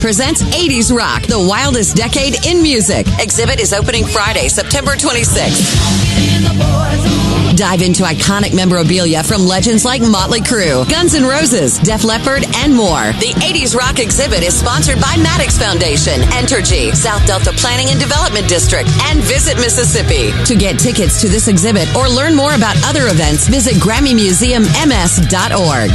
presents 80s Rock, the wildest decade in music. Exhibit is opening Friday, September 26th. Dive into iconic memorabilia from legends like Motley Crue, Guns N' Roses, Def Leppard, and more. The 80s Rock exhibit is sponsored by Maddox Foundation, Entergy, South Delta Planning and Development District, and Visit Mississippi. To get tickets to this exhibit or learn more about other events, visit GrammyMuseumMS.org.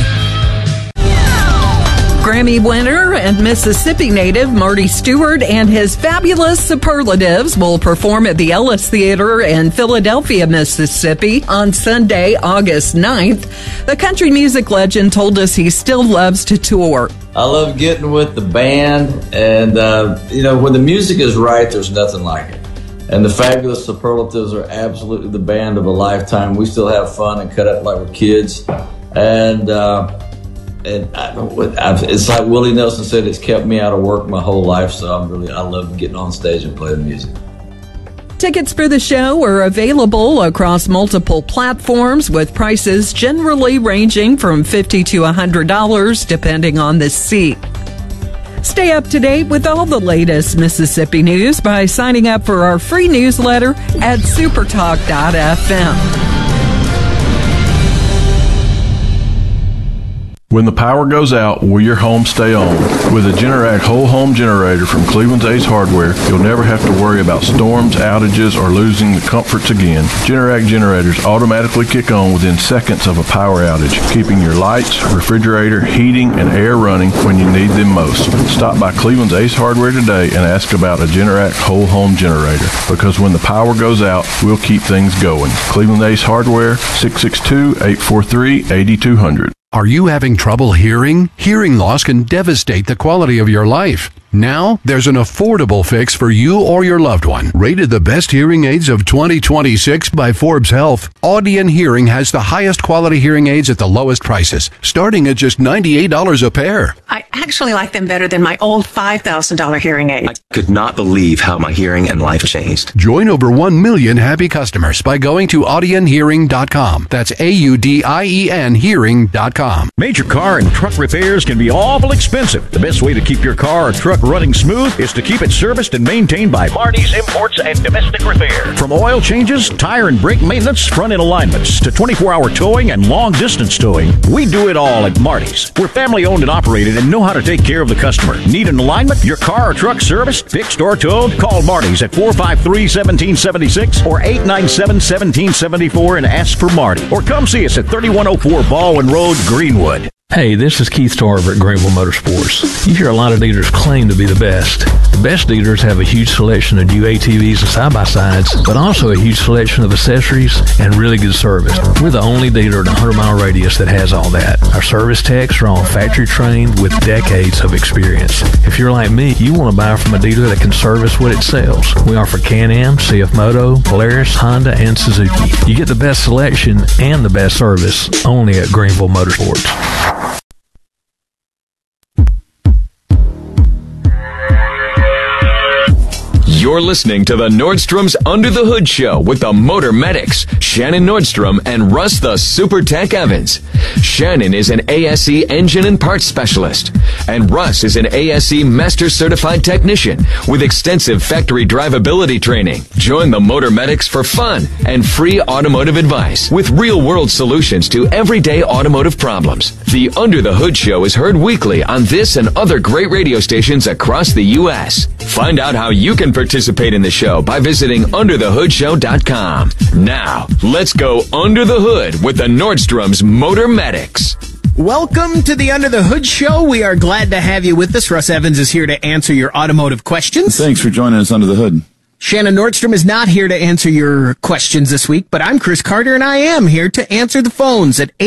Grammy winner and Mississippi native Marty Stewart and his fabulous Superlatives will perform at the Ellis Theater in Philadelphia, Mississippi on Sunday, August 9th. The country music legend told us he still loves to tour. I love getting with the band, and, when the music is right, there's nothing like it. And the fabulous Superlatives are absolutely the band of a lifetime. We still have fun and cut up like we're kids. And it's like Willie Nelson said, it's kept me out of work my whole life, so I love getting on stage and playing music. Tickets for the show are available across multiple platforms with prices generally ranging from $50 to $100 depending on the seat. Stay up to date with all the latest Mississippi news by signing up for our free newsletter at supertalk.fm. When the power goes out, will your home stay on? With a Generac whole home generator from Cleveland's Ace Hardware, you'll never have to worry about storms, outages, or losing the comforts again. Generac generators automatically kick on within seconds of a power outage, keeping your lights, refrigerator, heating, and air running when you need them most. Stop by Cleveland's Ace Hardware today and ask about a Generac whole home generator, because when the power goes out, we'll keep things going. Cleveland Ace Hardware, 662-843-8200. Are you having trouble hearing? Hearing loss can devastate the quality of your life. Now, there's an affordable fix for you or your loved one. Rated the best hearing aids of 2026 by Forbes Health, Audion Hearing has the highest quality hearing aids at the lowest prices, starting at just $98 a pair. I actually like them better than my old $5,000 hearing aid. I could not believe how my hearing and life changed. Join over 1 million happy customers by going to audionhearing.com. That's AUDIEN hearing.com. Major car and truck repairs can be awful expensive. The best way to keep your car or truck running smooth is to keep it serviced and maintained by Marty's Imports and Domestic Repair. From oil changes, tire and brake maintenance, front-end alignments, to 24-hour towing and long-distance towing, we do it all at Marty's. We're family-owned and operated and know how to take care of the customer. Need an alignment? Your car or truck serviced, fixed, or towed? Call Marty's at 453-1776 or 897-1774 and ask for Marty. Or come see us at 3104 Baldwin Road, Greenwood. Hey, this is Keith Tarver at Greenville Motorsports. You hear a lot of dealers claim to be the best. The best dealers have a huge selection of new ATVs and side-by-sides, but also a huge selection of accessories and really good service. We're the only dealer in a 100-mile radius that has all that. Our service techs are all factory trained with decades of experience. If you're like me, you want to buy from a dealer that can service what it sells. We offer Can-Am, CF Moto, Polaris, Honda, and Suzuki. You get the best selection and the best service only at Greenville Motorsports. You're listening to the Nordstrom's Under the Hood Show with the Motor Medics, Shannon Nordstrom and Russ the Super Tech Evans. Shannon is an ASE engine and parts specialist, and Russ is an ASE Master Certified Technician with extensive factory drivability training. Join the Motor Medics for fun and free automotive advice with real-world solutions to everyday automotive problems. The Under the Hood Show is heard weekly on this and other great radio stations across the U.S. Find out how you can participate in the show by visiting underthehoodshow.com. Now, let's go under the hood with the Nordstrom's Motor Medics. Welcome to the Under the Hood Show. We are glad to have you with us. Russ Evans is here to answer your automotive questions. Thanks for joining us under the hood. Shannon Nordstrom is not here to answer your questions this week, but I'm Chris Carter, and I am here to answer the phones at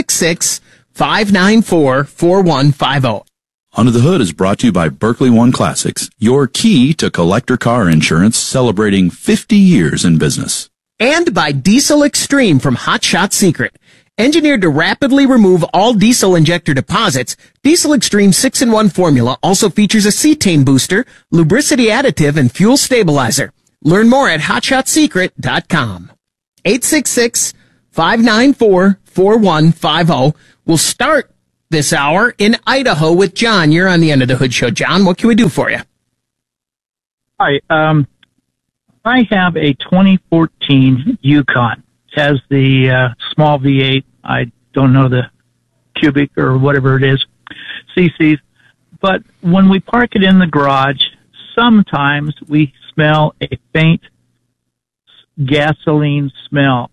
866-594-4150. Under the Hood is brought to you by Berkeley One Classics, your key to collector car insurance, celebrating 50 years in business. And by Diesel Extreme from Hot Shot Secret. Engineered to rapidly remove all diesel injector deposits, Diesel Extreme 6-in-1 formula also features a cetane booster, lubricity additive, and fuel stabilizer. Learn more at hotshotsecret.com. 866-594-4150. We'll start this hour in Idaho with John. You're on the End of the Hood Show. John, what can we do for you? Hi. I have a 2014 Yukon. It has the small V8. I don't know the cubic or whatever it is, CCs. But when we park it in the garage, sometimes we smell a faint gasoline smell.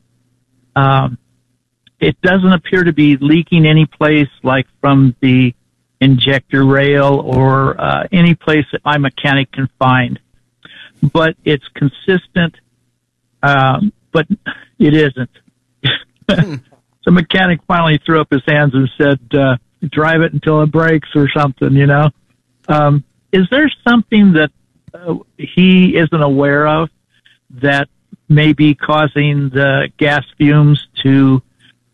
It doesn't appear to be leaking any place, like from the injector rail or any place that my mechanic can find. But it's consistent, but it isn't. The mechanic finally threw up his hands and said, drive it until it breaks or something, you know. Is there something that he isn't aware of that may be causing the gas fumes to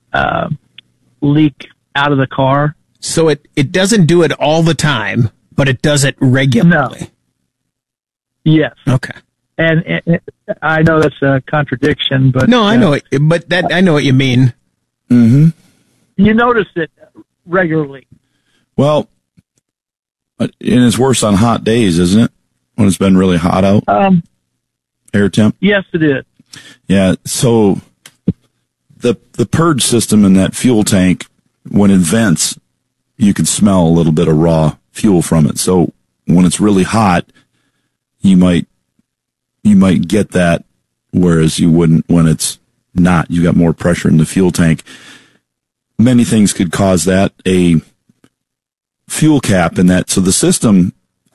leak out of the car? So it doesn't do it all the time, but it does it regularly. No. Yes. Okay. And I know that's a contradiction, but no, I know it, but that I know what you mean. Mm-hmm. You notice it regularly. Well, and it's worse on hot days, isn't it? When it's been really hot out. Air temp. Yes, it is. Yeah. So the purge system in that fuel tank, when it vents, you can smell a little bit of raw fuel from it. So when it's really hot, you might get that, whereas you wouldn't when it's not. You got more pressure in the fuel tank. Many things could cause that. A fuel cap in that. So the system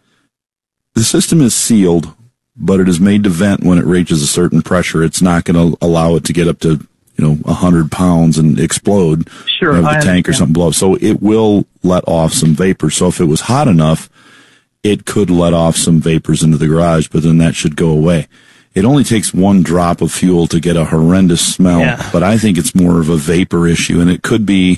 is sealed, but it is made to vent when it reaches a certain pressure. It's not going to allow it to get up to 100 pounds and explode. Sure, have the tank or something blow up. So it will let off some vapor. So if it was hot enough, it could let off some vapors into the garage, but then that should go away. It only takes one drop of fuel to get a horrendous smell, but I think it's more of a vapor issue, and it could be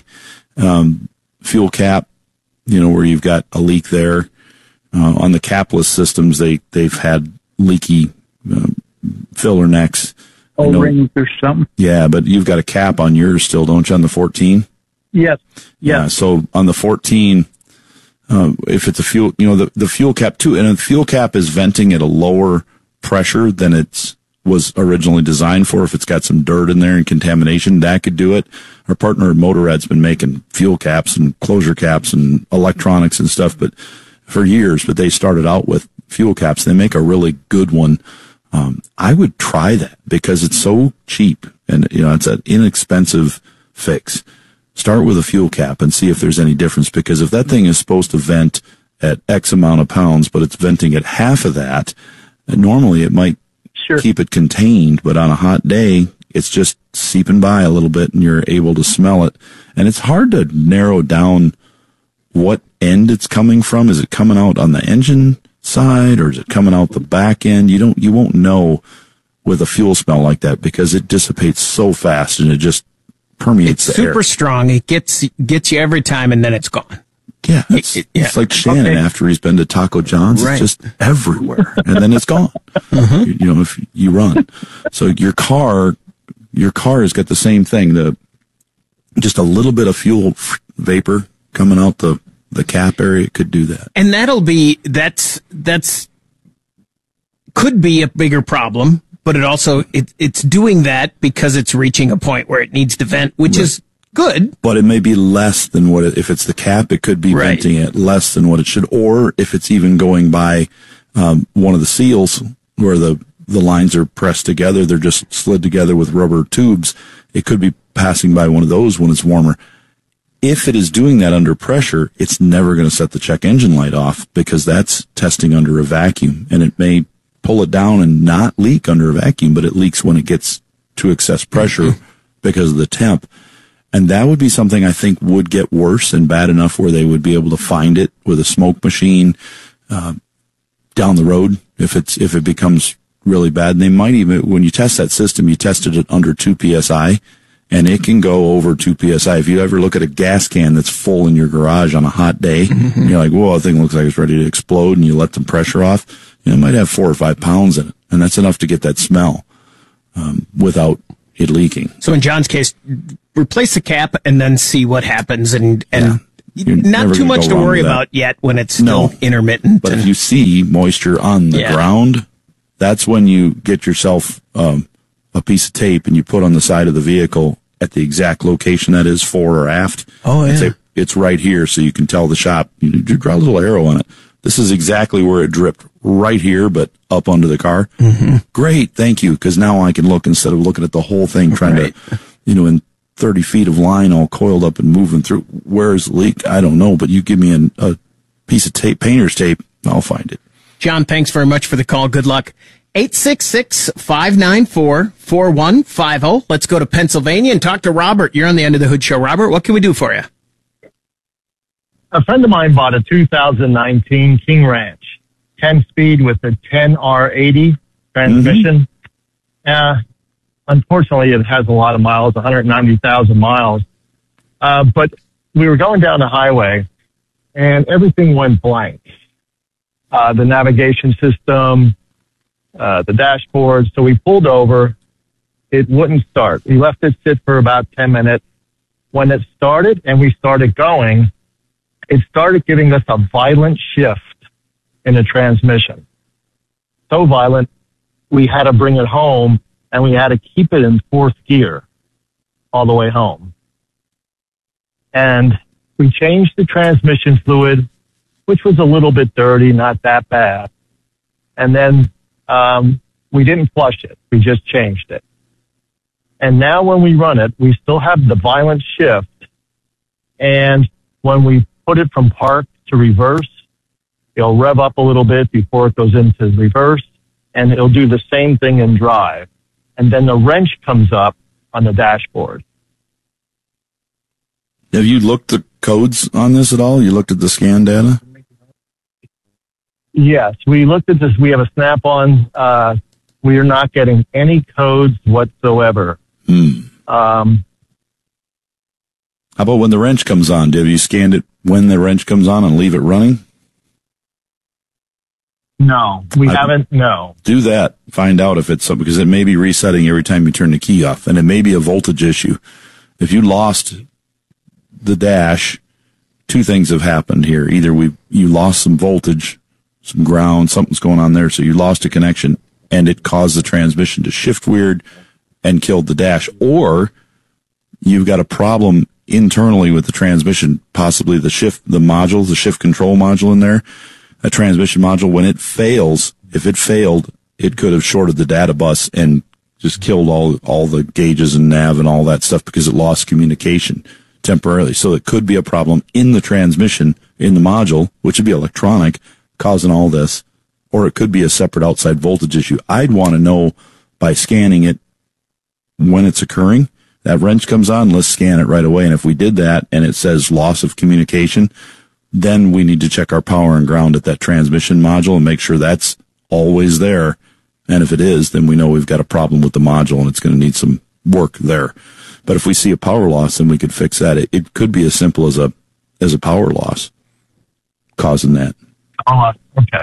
fuel cap, where you've got a leak there. On the capless systems, they've had leaky filler necks. O-rings or something. Yeah, but you've got a cap on yours still, don't you, on the 14? Yes. Yeah, so on the 14... if it's a fuel, the fuel cap too, and the fuel cap is venting at a lower pressure than it was originally designed for. If it's got some dirt in there and contamination, that could do it. Our partner at Motorrad's been making fuel caps and closure caps and electronics and stuff, but for years, but they started out with fuel caps. They make a really good one. I would try that because it's so cheap and, it's an inexpensive fix. Start with a fuel cap and see if there's any difference, because if that thing is supposed to vent at X amount of pounds, but it's venting at half of that, normally it might keep it contained, but on a hot day, it's just seeping by a little bit and you're able to smell it. And it's hard to narrow down what end it's coming from. Is it coming out on the engine side or is it coming out the back end? You won't know with a fuel smell like that because it dissipates so fast and it just permeates the air. Super strong. It gets you every time, and then it's gone. Yeah, it's like Shannon after he's been to Taco John's. Right. It's just everywhere, and then it's gone. Mm-hmm. If you run, so your car has got the same thing. Just a little bit of fuel vapor coming out the cap area could do that, and that's could be a bigger problem. But it also, it's doing that because it's reaching a point where it needs to vent, which is good. But it may be less than what if it's the cap, it could be venting at less than what it should. Or if it's even going by one of the seals where the lines are pressed together, they're just slid together with rubber tubes. It could be passing by one of those when it's warmer. If it is doing that under pressure, it's never going to set the check engine light off because that's testing under a vacuum, and it may pull it down and not leak under a vacuum, but it leaks when it gets to excess pressure because of the temp. And that would be something I think would get worse and bad enough where they would be able to find it with a smoke machine down the road if it becomes really bad. And they might even, when you test that system, you tested it under 2 PSI, and it can go over 2 PSI. If you ever look at a gas can that's full in your garage on a hot day, you're like, whoa, that thing looks like it's ready to explode, and you let the pressure off, it might have 4 or 5 pounds in it, and that's enough to get that smell without it leaking. So in John's case, replace the cap and then see what happens, and Not too much to worry about yet when it's still intermittent. But if you see moisture on the ground, that's when you get yourself a piece of tape and you put on the side of the vehicle at the exact location that is, fore or aft. Oh, yeah. And say, it's right here, so you can tell the shop. You draw a little arrow on it. This is exactly where it dripped, right here, but up under the car. Mm-hmm. Great, thank you, because now I can look instead of looking at the whole thing, trying to, in 30 feet of line all coiled up and moving through. Where is the leak? I don't know, but you give me a piece of tape, painter's tape, I'll find it. John, thanks very much for the call. Good luck. 866-594-4150. Let's go to Pennsylvania and talk to Robert. You're on the End of the Hood Show. Robert, what can we do for you? A friend of mine bought a 2019 King Ranch, 10-speed with a 10R80 transmission. Unfortunately, it has a lot of miles, 190,000 miles. But we were going down the highway, and everything went blank. The navigation system, the dashboard. So we pulled over. It wouldn't start. We left it sit for about 10 minutes. When it started and we started going, it started giving us a violent shift in the transmission. So violent, we had to bring it home and we had to keep it in fourth gear all the way home. And we changed the transmission fluid, which was a little bit dirty, not that bad. And then we didn't flush it. We just changed it. And now when we run it, we still have the violent shift. And when we put it from park to reverse, it'll rev up a little bit before it goes into reverse, and it'll do the same thing in drive. And then the wrench comes up on the dashboard. Have you looked at codes on this at all? You looked at the scan data? Yes, we looked at this. We have a Snap-on. We are not getting any codes whatsoever. How about when the wrench comes on? Have you scanned it when the wrench comes on and leave it running? No, we haven't. No. Do that. Find out if it's something, because it may be resetting every time you turn the key off, and it may be a voltage issue. If you lost the dash, two things have happened here. Either you lost some voltage, some ground, something's going on there, so you lost a connection, and it caused the transmission to shift weird and killed the dash, or you've got a problem internally with the transmission, possibly the shift control module in there, a transmission module. When it fails, if it failed, it could have shorted the data bus and just killed all the gauges and nav and all that stuff because it lost communication temporarily. So it could be a problem in the transmission, in the module, which would be electronic, causing all this, or it could be a separate outside voltage issue. I'd want to know by scanning it when it's occurring. That wrench comes on, let's scan it right away. And if we did that and it says loss of communication, then we need to check our power and ground at that transmission module and make sure that's always there. And if it is, then we know we've got a problem with the module and it's going to need some work there. But if we see a power loss, then we could fix that. It could be as simple as a power loss causing that. Oh, okay.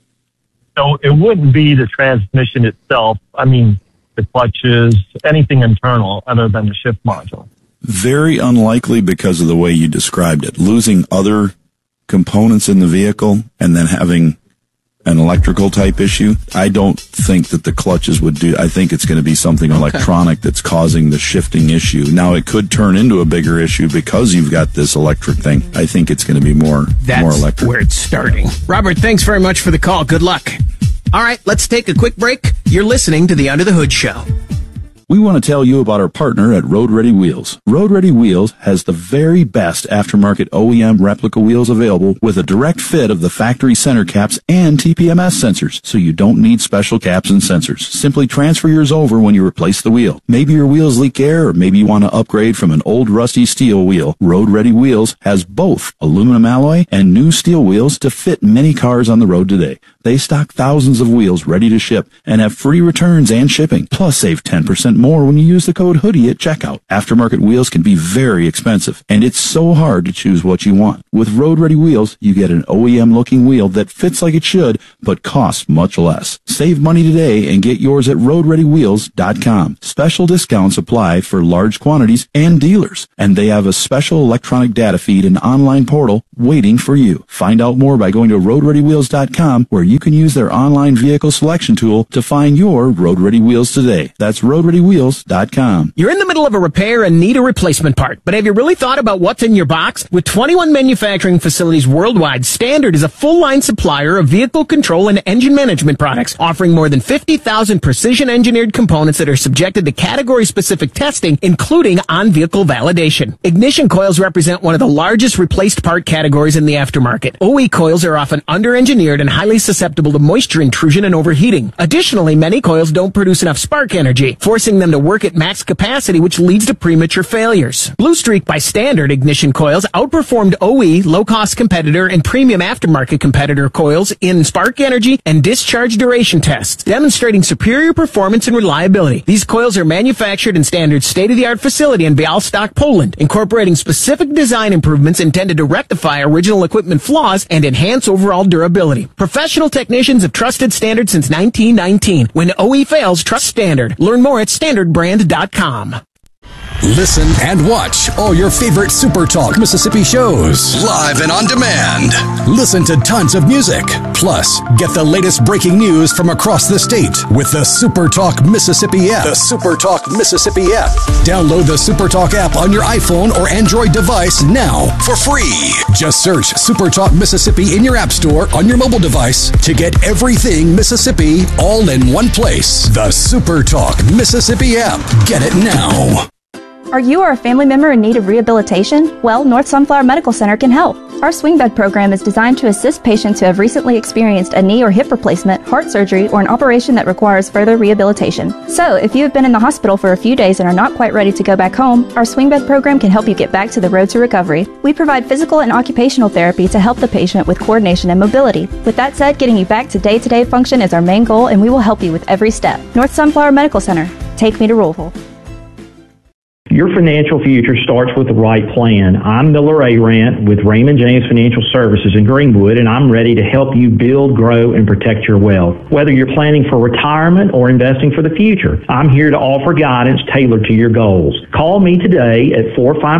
So it wouldn't be the transmission itself. I mean, the clutches, anything internal other than the shift module. Very unlikely because of the way you described it. Losing other components in the vehicle and then having an electrical type issue, I don't think that the clutches would do. I think it's going to be something electronic that's causing the shifting issue. Now, it could turn into a bigger issue because you've got this electric thing. I think it's going to be more electric. That's where it's starting. Robert, thanks very much for the call. Good luck. All right, let's take a quick break. You're listening to the Under the Hood Show. We want to tell you about our partner at Road Ready Wheels. Road Ready Wheels has the very best aftermarket OEM replica wheels available with a direct fit of the factory center caps and TPMS sensors, so you don't need special caps and sensors. Simply transfer yours over when you replace the wheel. Maybe your wheels leak air, or maybe you want to upgrade from an old rusty steel wheel. Road Ready Wheels has both aluminum alloy and new steel wheels to fit many cars on the road today. They stock thousands of wheels ready to ship and have free returns and shipping, plus save 10% more when you use the code HOODIE at checkout. Aftermarket wheels can be very expensive, and it's so hard to choose what you want. With Road Ready Wheels, you get an OEM-looking wheel that fits like it should, but costs much less. Save money today and get yours at RoadReadyWheels.com. Special discounts apply for large quantities and dealers, and they have a special electronic data feed and online portal waiting for you. Find out more by going to RoadReadyWheels.com, where you can use their online vehicle selection tool to find your Road Ready Wheels today. That's RoadReadyWheels.com. You're in the middle of a repair and need a replacement part, but have you really thought about what's in your box? With 21 manufacturing facilities worldwide, Standard is a full-line supplier of vehicle control and engine management products, offering more than 50,000 precision-engineered components that are subjected to category-specific testing, including on-vehicle validation. Ignition coils represent one of the largest replaced part categories in the aftermarket. OE coils are often under-engineered and highly susceptible to moisture intrusion and overheating. Additionally, many coils don't produce enough spark energy, forcing them to work at max capacity, which leads to premature failures. Blue Streak by Standard ignition coils outperformed OE, low-cost competitor, and premium aftermarket competitor coils in spark energy and discharge duration tests, demonstrating superior performance and reliability. These coils are manufactured in Standard's state-of-the-art facility in Białystok, Poland, incorporating specific design improvements intended to rectify original equipment flaws and enhance overall durability. Professional technicians have trusted Standard since 1919. When OE fails, trust Standard. Learn more at standardbrand.com. Listen and watch all your favorite Super Talk Mississippi shows live and on demand. Listen to tons of music. Plus, get the latest breaking news from across the state with the Super Talk Mississippi app. The Super Talk Mississippi app. Download the Super Talk app on your iPhone or Android device now for free. Just search Super Talk Mississippi in your app store on your mobile device to get everything Mississippi all in one place. The Super Talk Mississippi app. Get it now. Are you or a family member in need of rehabilitation? Well, North Sunflower Medical Center can help. Our swing bed program is designed to assist patients who have recently experienced a knee or hip replacement, heart surgery, or an operation that requires further rehabilitation. So, if you have been in the hospital for a few days and are not quite ready to go back home, our swing bed program can help you get back to the road to recovery. We provide physical and occupational therapy to help the patient with coordination and mobility. With that said, getting you back to day-to-day function is our main goal, and we will help you with every step. North Sunflower Medical Center. Take me to Louisville. Your financial future starts with the right plan. I'm Miller Arant with Raymond James Financial Services in Greenwood, and I'm ready to help you build, grow, and protect your wealth. Whether you're planning for retirement or investing for the future, I'm here to offer guidance tailored to your goals. Call me today at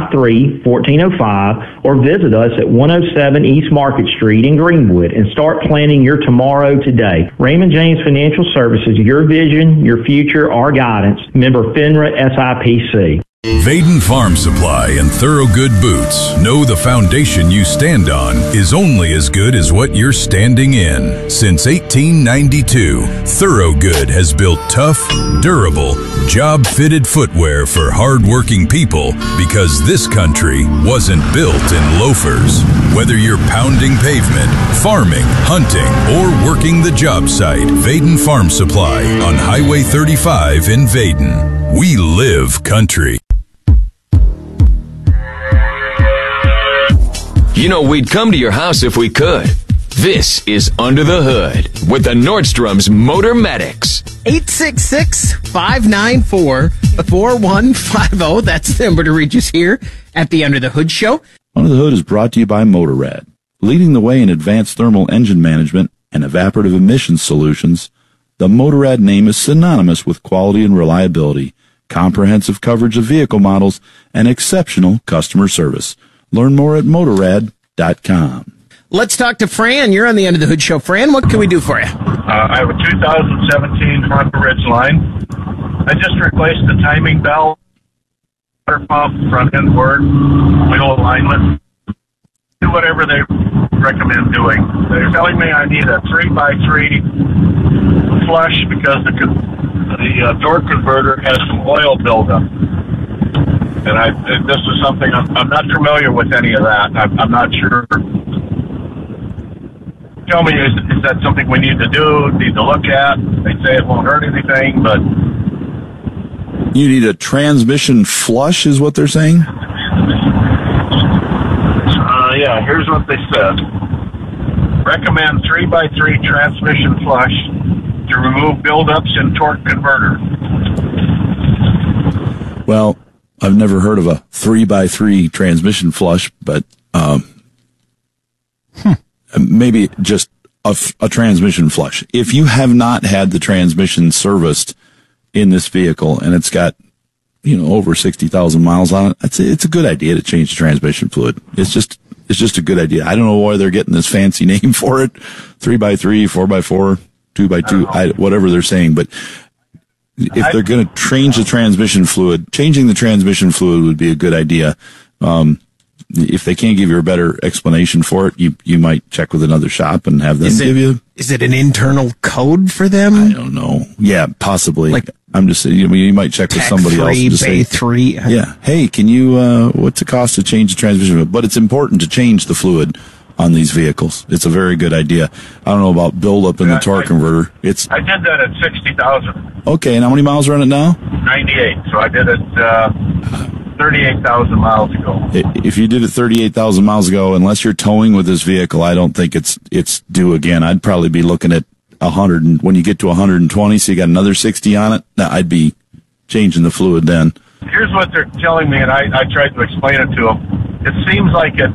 453-1405 or visit us at 107 East Market Street in Greenwood and start planning your tomorrow today. Raymond James Financial Services, your vision, your future, our guidance. Member FINRA SIPC. Vaden Farm Supply and Thorogood Boots know the foundation you stand on is only as good as what you're standing in. Since 1892, Thorogood has built tough, durable, job-fitted footwear for hard-working people because this country wasn't built in loafers. Whether you're pounding pavement, farming, hunting, or working the job site, Vaden Farm Supply on Highway 35 in Vaden. We live country. You know, we'd come to your house if we could. This is Under the Hood with the Nordstrom's Motor Medics. 866-594-4150. That's the number to reach us here at the Under the Hood Show. Under the Hood is brought to you by Motorrad. Leading the way in advanced thermal engine management and evaporative emissions solutions, the Motorrad name is synonymous with quality and reliability, comprehensive coverage of vehicle models, and exceptional customer service. Learn more at Motorrad.com. Let's talk to Fran. You're on the End of the Hood Show. Fran, what can we do for you? I have a 2017 Honda Ridgeline. I just replaced the timing belt, water pump, front end word, wheel alignment. Do whatever they recommend doing. They're telling me I need a 3x3 flush because the torque converter has some oil buildup. And this is something I'm not familiar with any of that. I'm not sure. Tell me, is that something we need to do, need to look at? They say it won't hurt anything, but... You need a transmission flush, is what they're saying? Yeah, here's what they said. Recommend 3x3 transmission flush to remove buildups in torque converter. Well, I've never heard of a 3x3 transmission flush, but maybe just a transmission flush. If you have not had the transmission serviced in this vehicle and it's got, over 60,000 miles on it, it's a good idea to change the transmission fluid. It's just a good idea. I don't know why they're getting this fancy name for it. 3x3, 4x4, 2x2, whatever they're saying, but if they're going to change the transmission fluid, changing the transmission fluid would be a good idea. If they can't give you a better explanation for it, you might check with another shop and have them give you. Is it an internal code for them? I don't know. Yeah, possibly. I'm just saying, you might check with somebody else. And just say, 3. Yeah. Hey, can you, what's the cost to change the transmission fluid? But it's important to change the fluid on these vehicles. It's a very good idea. I don't know about buildup in the torque converter. I did that at 60,000. Okay, and how many miles are on it now? 98. So I did it 38,000 miles ago. If you did it 38,000 miles ago, unless you're towing with this vehicle, I don't think it's due again. I'd probably be looking at 100, and when you get to 120, so you got another 60 on it, I'd be changing the fluid then. Here's what they're telling me, and I tried to explain it to them. It seems like it,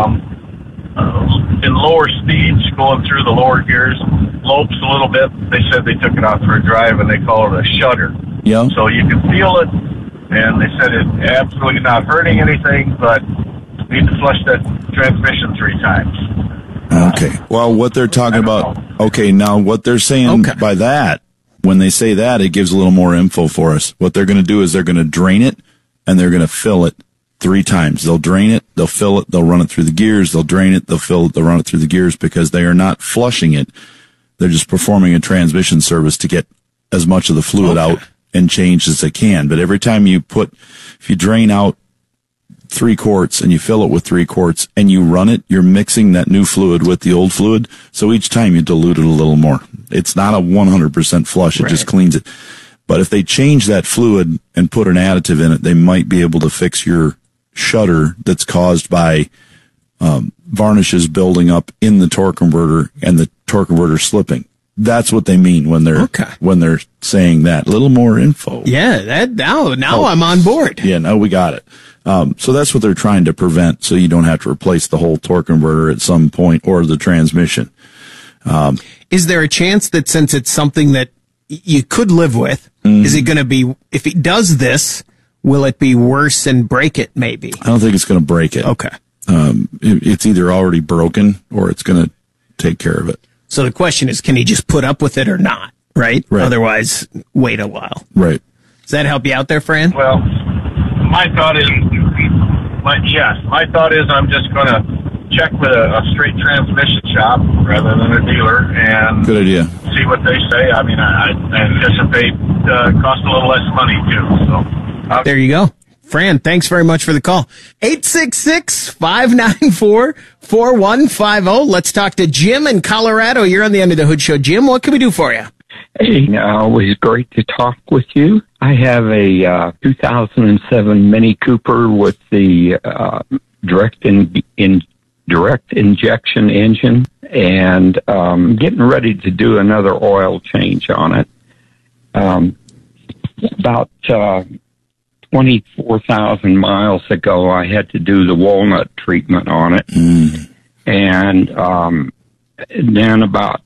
in lower speeds, going through the lower gears, lopes a little bit. They said they took it out for a drive, and they call it a shudder. Yeah. So you can feel it, and they said it's absolutely not hurting anything, but you need to flush that transmission 3 times. Okay. Well, what they're talking about, now what they're saying by that, when they say that, it gives a little more info for us. What they're going to do is they're going to drain it, and they're going to fill it 3 times. They'll drain it, they'll fill it, they'll run it through the gears, they'll drain it, they'll fill it, they'll run it through the gears, because they are not flushing it. They're just performing a transmission service to get as much of the fluid out and changed as they can. But every time if you drain out 3 quarts and you fill it with 3 quarts and you run it, you're mixing that new fluid with the old fluid. So each time you dilute it a little more. It's not a 100% flush. It just cleans it. But if they change that fluid and put an additive in it, they might be able to fix your shudder that's caused by varnishes building up in the torque converter and the torque converter slipping. That's what they mean when they're saying that. A little more info. Yeah, now I'm on board. Yeah, now we got it. So that's what they're trying to prevent, so you don't have to replace the whole torque converter at some point or the transmission. Is there a chance that since it's something that you could live with, is it going to be, if it does this, will it be worse and break it maybe? I don't think it's going to break it. Okay. It's either already broken or it's going to take care of it. So the question is, can he just put up with it or not? Right? Otherwise, wait a while. Right. Does that help you out there, Fran? Well, my thought is I'm just going to check with a straight transmission shop rather than a dealer and good idea. See what they say. I mean, I anticipate cost a little less money too. So there you go. Fran, thanks very much for the call. 866-594-4150. Let's talk to Jim in Colorado. You're on the Under the Hood Show. Jim, what can we do for you? Hey, always great to talk with you. I have a 2007 Mini Cooper with the direct injection engine, and getting ready to do another oil change on it. About 24,000 miles ago, I had to do the walnut treatment on it. And then about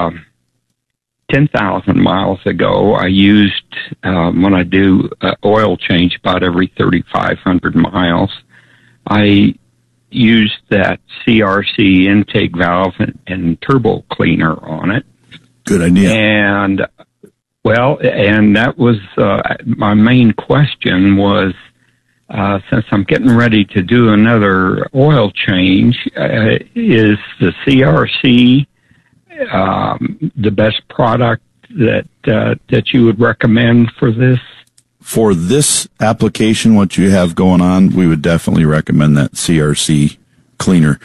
10,000 miles ago, I used, when I do oil change about every 3,500 miles, I used that CRC intake valve and turbo cleaner on it. Good idea. And and that was my main question was, since I'm getting ready to do another oil change, is the CRC the best product that you would recommend for this? For this application, what you have going on, we would definitely recommend that CRC cleaner.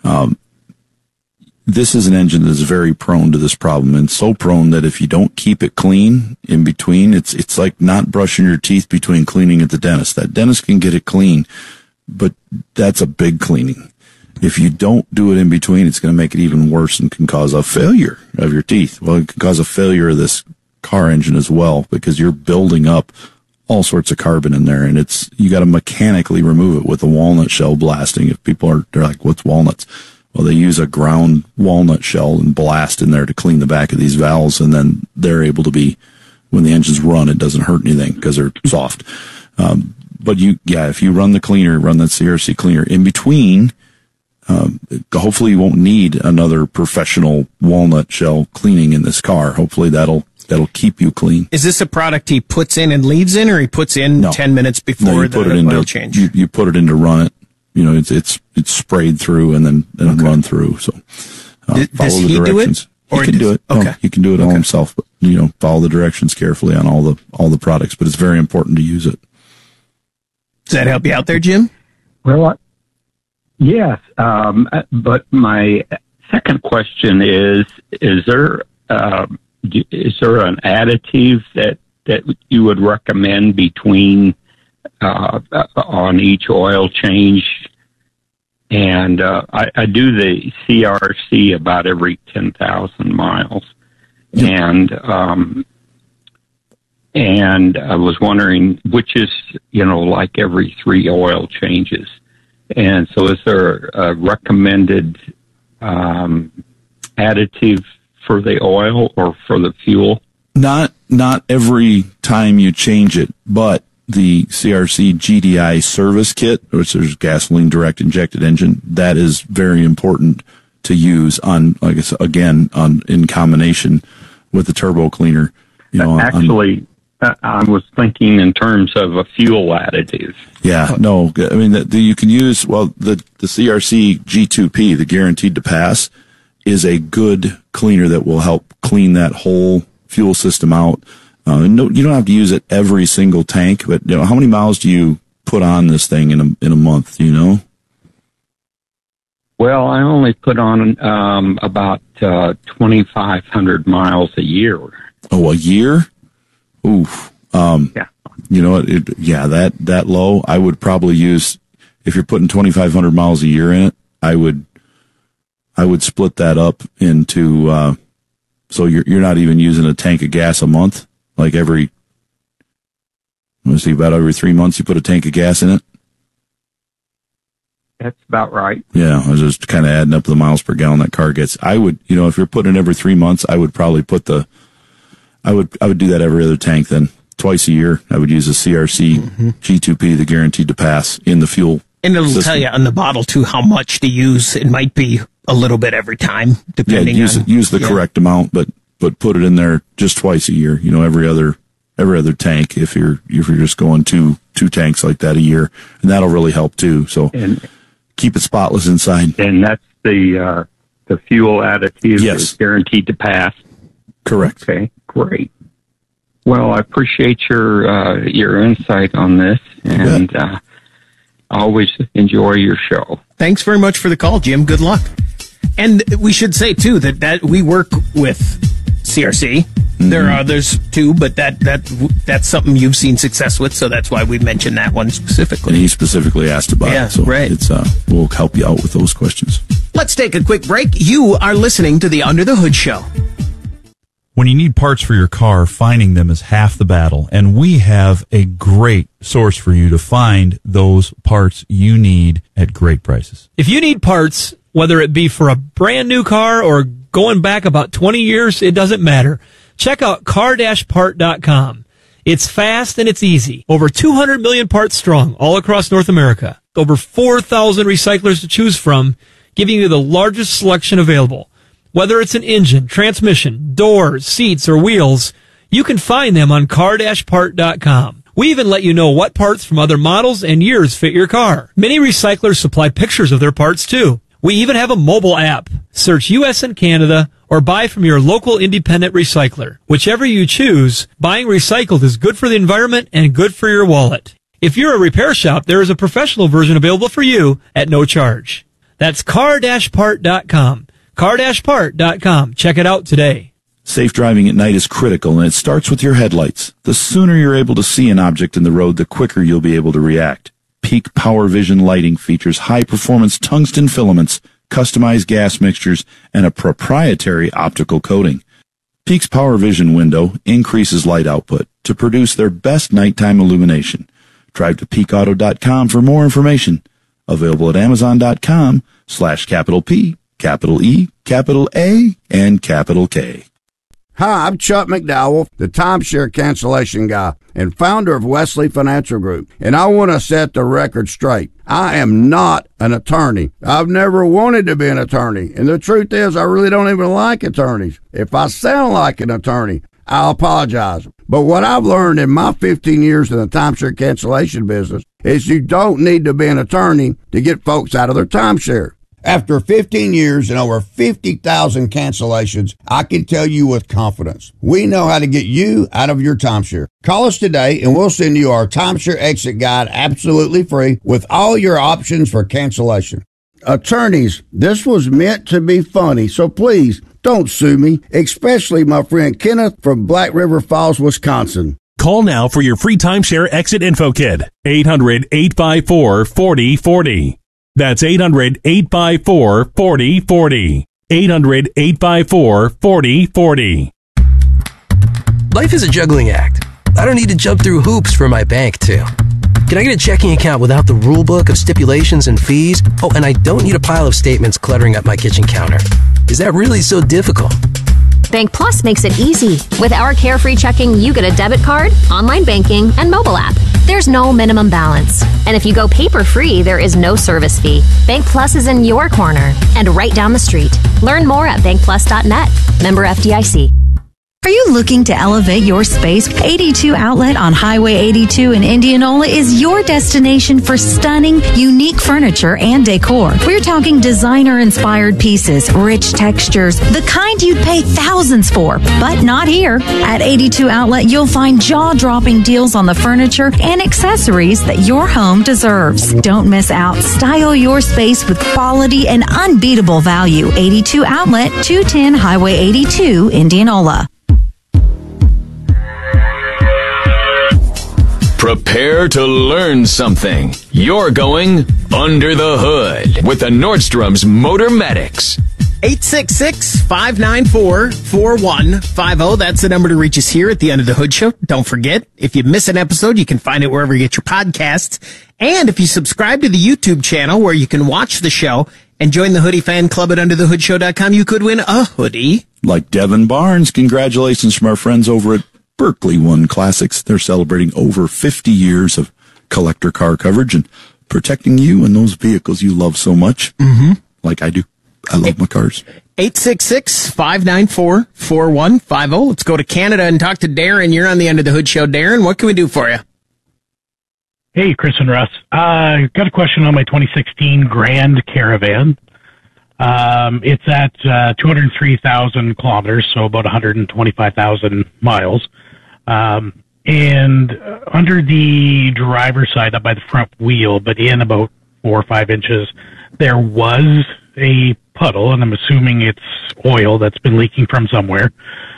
This is an engine that is very prone to this problem, and so prone that if you don't keep it clean in between, it's like not brushing your teeth between cleaning at the dentist. That dentist can get it clean, but that's a big cleaning. If you don't do it in between, it's going to make it even worse and can cause a failure of your teeth. Well, it can cause a failure of this car engine as well, because you're building up all sorts of carbon in there, and you got to mechanically remove it with a walnut shell blasting. If people they're like, what's walnuts? Well, they use a ground walnut shell and blast in there to clean the back of these valves, and then they're able to be, when the engines run, it doesn't hurt anything because they're soft. But if you run that CRC cleaner in between, hopefully you won't need another professional walnut shell cleaning in this car. Hopefully that'll keep you clean. Is this a product he puts in and leaves in, or he puts in 10 minutes before the oil change? You put it in to run it. It's sprayed through and then run through. So does he do it? He can do it. Okay. No, he can do it all himself, but follow the directions carefully on all the products. But it's very important to use it. Does that help you out there, Jim? Well, yes. But my second question is there an additive that you would recommend between on each oil change? And I do the CRC about every 10,000 miles. And I was wondering which is, like every 3 oil changes. And so is there a recommended additive for the oil or for the fuel? Not every time you change it, but the CRC GDI service kit, which is gasoline direct injected engine, that is very important to use on, like I said, again, in combination with the turbo cleaner. Actually, I was thinking in terms of a fuel additive. Yeah, no, I mean, you can use, the CRC G2P, the guaranteed to pass, is a good cleaner that will help clean that whole fuel system out. No, you don't have to use it every single tank, but how many miles do you put on this thing in a month? Do you know? Well, I only put on about 2,500 miles a year. Oh, a year? Oof. Yeah. You know what? That low. I would probably use, if you're putting 2,500 miles a year in it, I would split that up into. So you're not even using a tank of gas a month. Like about every 3 months you put a tank of gas in it? That's about right. Yeah, I was just kind of adding up the miles per gallon that car gets. I would, if you're putting it every 3 months, I would probably I would do that every other tank then. Twice a year, I would use a CRC G2P, the guaranteed to pass, in the fuel And it'll system. tell you on the bottle, too, how much to use. It might be a little bit every time, depending on... use the correct amount, but put it in there just twice a year. Every other tank. If you're just going two tanks like that a year, and that'll really help too. So keep it spotless inside. And that's the fuel additive is guaranteed to pass. Correct. Okay, great. Well, I appreciate your insight on this, and I always enjoy your show. Thanks very much for the call, Jim. Good luck. And we should say too that we work with CRC. There are others too, but that's something you've seen success with, so that's why we mentioned that one specifically. And he specifically asked about it, so right. We'll help you out with those questions. Let's take a quick break. You are listening to the Under the Hood Show. When you need parts for your car, finding them is half the battle, and we have a great source for you to find those parts you need at great prices. If you need parts, whether it be for a brand new car or going back about 20 years, it doesn't matter. Check out car-part.com. It's fast and it's easy. Over 200 million parts strong all across North America. Over 4,000 recyclers to choose from, giving you the largest selection available. Whether it's an engine, transmission, doors, seats, or wheels, you can find them on car-part.com. We even let you know what parts from other models and years fit your car. Many recyclers supply pictures of their parts too. We even have a mobile app. Search U.S. and Canada or buy from your local independent recycler. Whichever you choose, buying recycled is good for the environment and good for your wallet. If you're a repair shop, there is a professional version available for you at no charge. That's car-part.com. car-part.com. Check it out today. Safe driving at night is critical, and it starts with your headlights. The sooner you're able to see an object in the road, the quicker you'll be able to react. Peak Power Vision lighting features high-performance tungsten filaments, customized gas mixtures, and a proprietary optical coating. Peak's Power Vision window increases light output to produce their best nighttime illumination. Drive to peakauto.com for more information. Available at amazon.com/capital P, capital E, capital A, and capital K. Hi, I'm Chuck McDowell, the timeshare cancellation guy and founder of Wesley Financial Group, and I want to set the record straight. I am not an attorney. I've never wanted to be an attorney, and the truth is I really don't even like attorneys. If I sound like an attorney, I'll apologize. But what I've learned in my 15 years in the timeshare cancellation business is you don't need to be an attorney to get folks out of their timeshare. After 15 years and over 50,000 cancellations, I can tell you with confidence, we know how to get you out of your timeshare. Call us today and we'll send you our timeshare exit guide absolutely free with all your options for cancellation. Attorneys, this was meant to be funny, so please don't sue me, especially my friend Kenneth from Black River Falls, Wisconsin. Call now for your free timeshare exit info kit. 800-854-4040. That's 800-854-4040. 800-854-4040. Life is a juggling act. I don't need to jump through hoops for my bank, too. Can I get a checking account without the rule book of stipulations and fees? Oh, and I don't need a pile of statements cluttering up my kitchen counter. Is that really so difficult? Bank Plus makes it easy. With our Carefree Checking, you get a debit card, online banking, and mobile app. There's no minimum balance. And if you go paper-free, there is no service fee. Bank Plus is in your corner and right down the street. Learn more at bankplus.net. Member FDIC. Are you looking to elevate your space? 82 Outlet on Highway 82 in Indianola is your destination for stunning, unique furniture and decor. We're talking designer-inspired pieces, rich textures, the kind you'd pay thousands for, but not here. At 82 Outlet, you'll find jaw-dropping deals on the furniture and accessories that your home deserves. Don't miss out. Style your space with quality and unbeatable value. 82 Outlet, 210 Highway 82, Indianola. Prepare to learn something. You're going under the hood with the Nordstrom's Motor Medics. 866-594-4150. That's the number to reach us here at the Under the Hood Show. Don't forget, if you miss an episode, you can find it wherever you get your podcasts. And if you subscribe to the YouTube channel where you can watch the show and join the Hoodie Fan Club at underthehoodshow.com, you could win a hoodie. Like Devin Barnes, congratulations from our friends over at Berkeley One Classics. They're celebrating over 50 years of collector car coverage and protecting you and those vehicles you love so much. Mm-hmm. Like I do. I love my cars. 866-594-4150. Let's go to Canada and talk to Darren. You're on the Under the Hood Show. Darren, what can we do for you? Hey, Chris and Russ. Got a question on my 2016 Grand Caravan. It's at 203,000 kilometers, so about 125,000 miles. And under the driver's side, up by the front wheel, but in about 4 or 5 inches, there was a puddle, and I'm assuming it's oil that's been leaking from somewhere.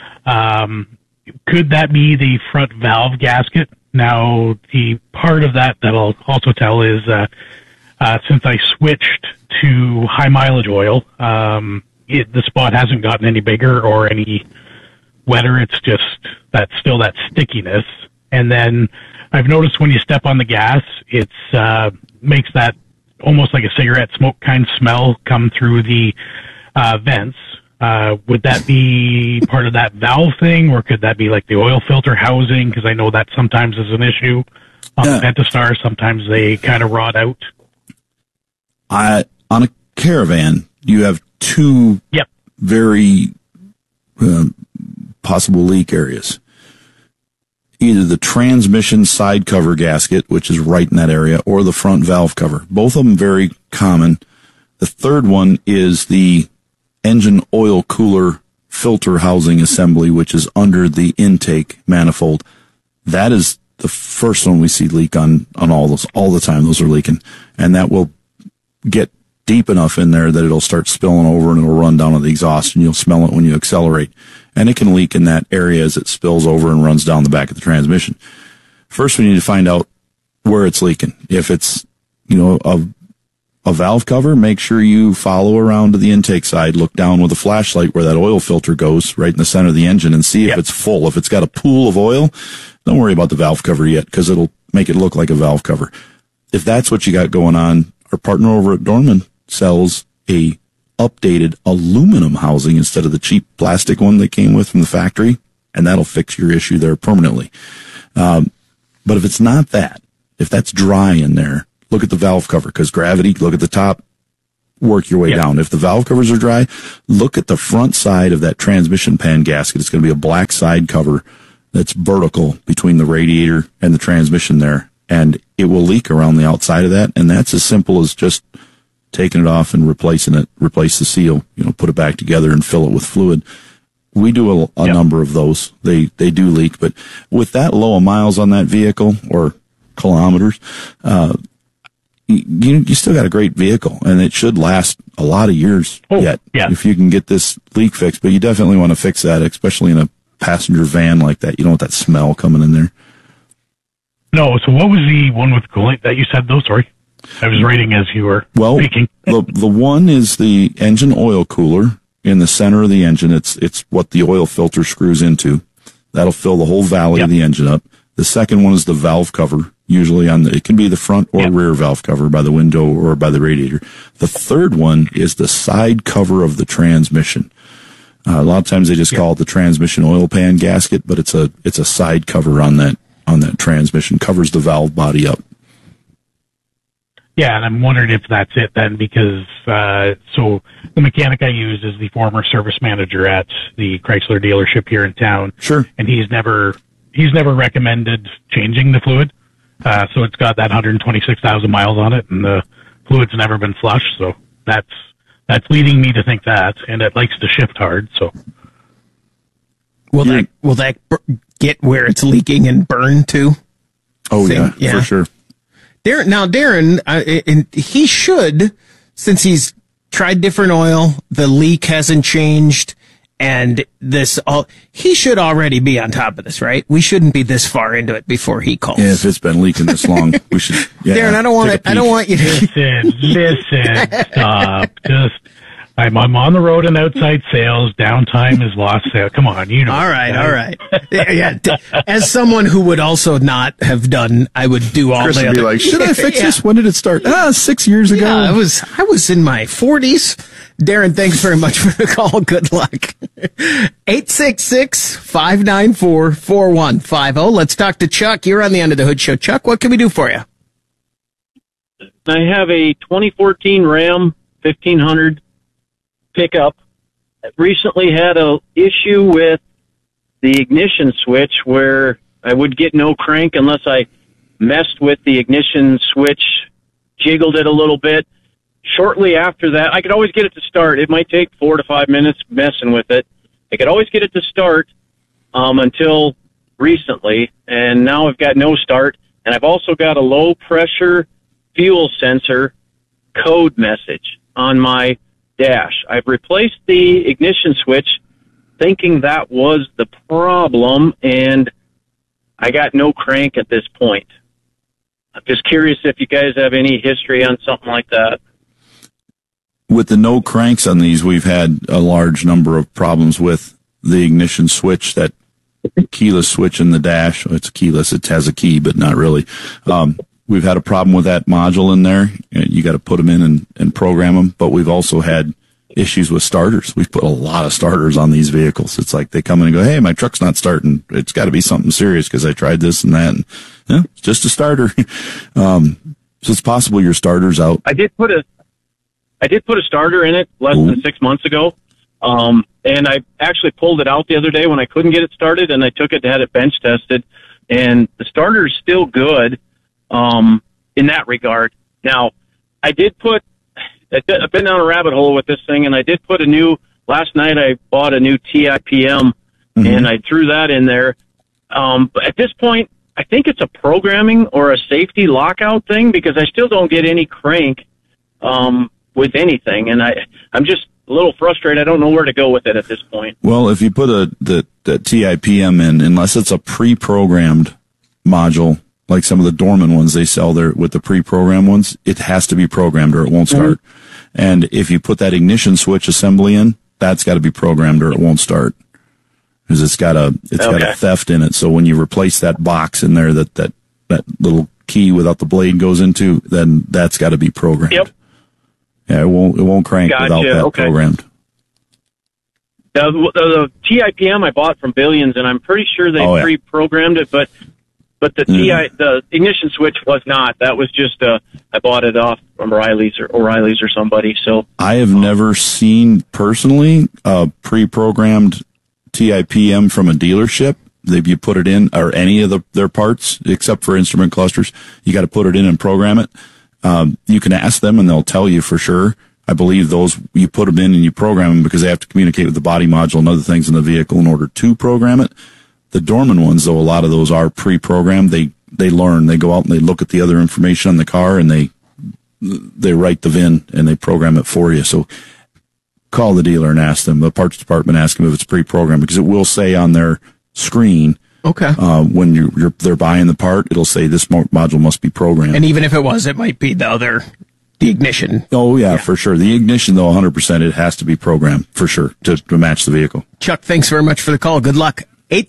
Could that be the front valve gasket? Now, the part of that I'll also tell is since I switched to high mileage oil, the spot hasn't gotten any bigger or any wetter. It's just still that stickiness. And then I've noticed when you step on the gas, it's makes that almost like a cigarette smoke kind of smell come through the vents. Would that be part of that valve thing, or could that be like the oil filter housing? Because I know that sometimes is an issue on the Pentastar. Sometimes they kind of rot out. On a Caravan, you have two very possible leak areas. Either the transmission side cover gasket, which is right in that area, or the front valve cover. Both of them very common. The third one is the engine oil cooler filter housing assembly, which is under the intake manifold. That is the first one we see leak on all those. All the time those are leaking. And that will get deep enough in there that it'll start spilling over and it'll run down to the exhaust, and you'll smell it when you accelerate. And it can leak in that area as it spills over and runs down the back of the transmission. First, we need to find out where it's leaking. If it's, a a valve cover, make sure you follow around to the intake side, look down with a flashlight where that oil filter goes right in the center of the engine and see if it's full. If it's got a pool of oil, don't worry about the valve cover yet because it'll make it look like a valve cover. If that's what you got going on, our partner over at Dorman sells a updated aluminum housing instead of the cheap plastic one they came with from the factory, and that'll fix your issue there permanently. But if it's not that, if that's dry in there, look at the valve cover because gravity, look at the top, work your way down. If the valve covers are dry, look at the front side of that transmission pan gasket. It's going to be a black side cover that's vertical between the radiator and the transmission there, and it will leak around the outside of that, and that's as simple as just taking it off and replacing it, replace the seal, put it back together and fill it with fluid. We do a number of those. They do leak, but with that low of miles on that vehicle or kilometers, you still got a great vehicle, and it should last a lot of years yet if you can get this leak fixed. But you definitely want to fix that, especially in a passenger van like that. You don't want that smell coming in there. No, so what was the one with coolant that you said, though? Sorry. I was writing as you were speaking. the one is the engine oil cooler in the center of the engine. It's what the oil filter screws into. That'll fill the whole valley of the engine up. The second one is the valve cover, usually it can be the front or rear valve cover by the window or by the radiator. The third one is the side cover of the transmission. A lot of times they just call it the transmission oil pan gasket, but it's a side cover on that transmission, covers the valve body up. Yeah, and I'm wondering if that's it then, because so the mechanic I use is the former service manager at the Chrysler dealership here in town. Sure. And he's never recommended changing the fluid. So it's got that 126,000 miles on it, and the fluid's never been flushed. So that's leading me to think that, and it likes to shift hard. So will that get where it's leaking and burn too? Oh yeah, for sure. Darren, and he should, since he's tried different oil, the leak hasn't changed, and he should already be on top of this, right? We shouldn't be this far into it before he calls. Yeah, if it's been leaking this long, we should. Yeah, Darren, I don't want you to listen. Stop. I'm on the road in outside sales. Downtime is lost sale. Come on, you know. All right. Yeah. As someone who would also not have done, I would do all Chris the would other. be like, should I fix this? When did it start? 6 years ago. Yeah, I was in my 40s. Darren, thanks very much for the call. Good luck. 866-594-4150. Let's talk to Chuck. You're on the Under the Hood Show. Chuck, what can we do for you? I have a 2014 Ram 1500 pickup. I recently had an issue with the ignition switch where I would get no crank unless I messed with the ignition switch, jiggled it a little bit. Shortly after that, I could always get it to start. It might take 4 to 5 minutes messing with it. I could always get it to start until recently, and now I've got no start. And I've also got a low pressure fuel sensor code message on my dash. I've replaced the ignition switch thinking that was the problem, and I got no crank at this point. I'm just curious if you guys have any history on something like that. With the no cranks on these, we've had a large number of problems with the ignition switch, that keyless switch in the dash. It's keyless. It has a key, but not really. We've had a problem with that module in there. You got to put them in and program them. But we've also had issues with starters. We've put a lot of starters on these vehicles. It's like they come in and go, hey, my truck's not starting. It's got to be something serious because I tried this and that. And, it's just a starter. So it's possible your starter's out. I did put a starter in it less than 6 months ago. And I actually pulled it out the other day when I couldn't get it started, and I took it to have it bench tested, and the starter's still good in that regard. Now, I've been down a rabbit hole with this thing, and I did put last night I bought a new TIPM, and I threw that in there. But at this point, I think it's a programming or a safety lockout thing, because I still don't get any crank with anything, and I'm just a little frustrated. I don't know where to go with it at this point. Well, if you put the TIPM in, unless it's a pre-programmed module, like some of the Dorman ones they sell there with the pre-programmed ones, it has to be programmed or it won't start. And if you put that ignition switch assembly in, that's got to be programmed or it won't start. Because it's got a theft in it. So when you replace that box in there that little key without the blade goes into, then that's got to be programmed. Yep. Yeah, it won't crank without that programmed. The TIPM I bought from Billions, and I'm pretty sure they pre-programmed it, but the ignition switch was not. That was just I bought it off from O'Reilly's or somebody. So I have never seen personally a pre-programmed TIPM from a dealership. If you put it in, or any of their parts, except for instrument clusters, you got to put it in and program it. You can ask them and they'll tell you for sure. I believe those, you put them in and you program them because they have to communicate with the body module and other things in the vehicle in order to program it. The Dorman ones, though, a lot of those are pre-programmed. They learn, they go out and they look at the other information on the car and they write the VIN and they program it for you. So call the dealer and ask them, the parts department, ask them if it's pre-programmed, because it will say on their screen, when they're buying the part, it'll say this module must be programmed. And even if it was, it might be the ignition. Oh, yeah, for sure. The ignition, though, 100%, it has to be programmed, for sure, to match the vehicle. Chuck, thanks very much for the call. Good luck.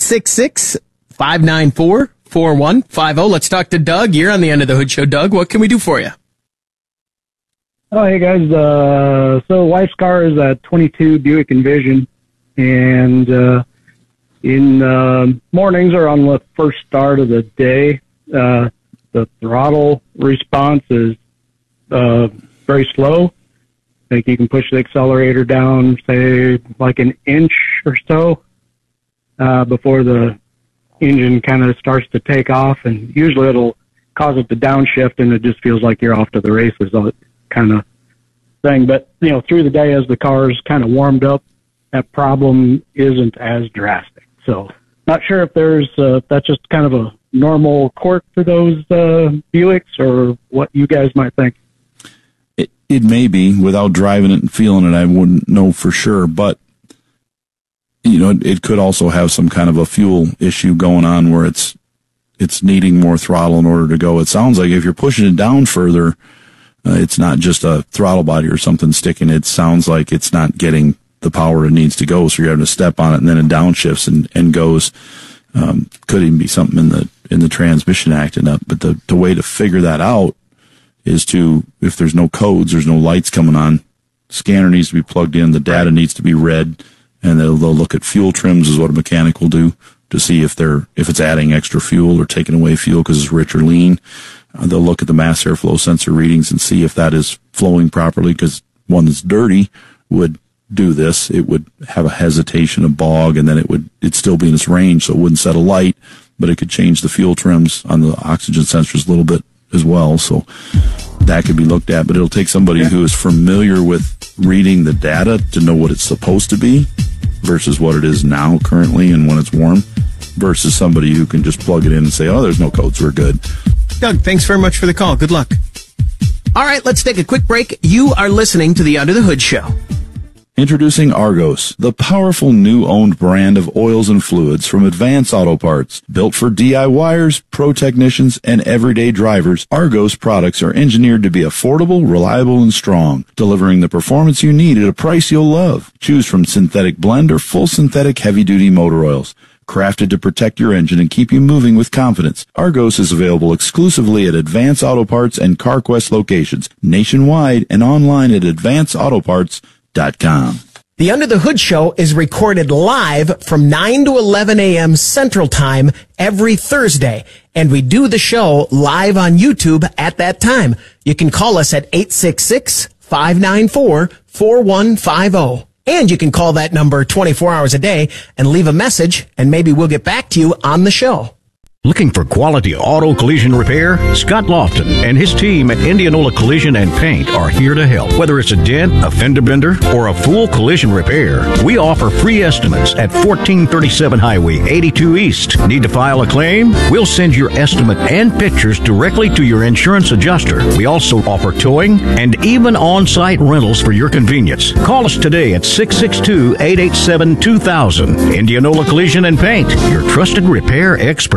866-594-4150. Let's talk to Doug. You're on the End of the Hood Show. Doug, what can we do for you? Oh, hey, guys. So wife's car is a 22 Buick Envision, and in mornings or on the first start of the day, the throttle response is very slow. I think you can push the accelerator down, say, like an inch or so before the engine kind of starts to take off, and usually it'll cause it to downshift, and it just feels like you're off to the races, kind of thing. But, through the day as the car's kind of warmed up, that problem isn't as drastic. So not sure if that's just kind of a normal quirk for those Buicks or what you guys might think. It may be. Without driving it and feeling it, I wouldn't know for sure. But, it could also have some kind of a fuel issue going on where it's needing more throttle in order to go. It sounds like if you're pushing it down further, it's not just a throttle body or something sticking. It sounds like it's not getting the power it needs to go, so you're having to step on it and then it downshifts and goes. Could even be something in the transmission acting up. But the way to figure that out is if there's no codes, there's no lights coming on, scanner needs to be plugged in, the data needs to be read, and they'll look at fuel trims is what a mechanic will do to see if it's adding extra fuel or taking away fuel because it's rich or lean. They'll look at the mass airflow sensor readings and see if that is flowing properly, because one that's dirty would do this. It would have a hesitation, a bog, and then it'd still be in its range, so it wouldn't set a light, but it could change the fuel trims on the oxygen sensors a little bit as well. So that could be looked at, but it'll take somebody who is familiar with reading the data to know what it's supposed to be versus what it is now currently and when it's warm, versus somebody who can just plug it in and say, oh, there's no codes, we're good. Doug, thanks very much for the call. Good luck. All right, let's take a quick break. You are listening to the Under the Hood Show. Introducing Argos, the powerful new owned brand of oils and fluids from Advance Auto Parts. Built for DIYers, pro technicians, and everyday drivers, Argos products are engineered to be affordable, reliable, and strong, delivering the performance you need at a price you'll love. Choose from synthetic blend or full synthetic heavy-duty motor oils. Crafted to protect your engine and keep you moving with confidence, Argos is available exclusively at Advance Auto Parts and CarQuest locations, nationwide and online at advanceautoparts.com. The Under the Hood Show is recorded live from 9 to 11 a.m. Central Time every Thursday, and we do the show live on YouTube at that time. You can call us at 866-594-4150. And you can call that number 24 hours a day and leave a message, and maybe we'll get back to you on the show. Looking for quality auto collision repair? Scott Lofton and his team at Indianola Collision and Paint are here to help. Whether it's a dent, a fender bender, or a full collision repair, we offer free estimates at 1437 Highway 82 East. Need to file a claim? We'll send your estimate and pictures directly to your insurance adjuster. We also offer towing and even on-site rentals for your convenience. Call us today at 662-887-2000. Indianola Collision and Paint, your trusted repair experts.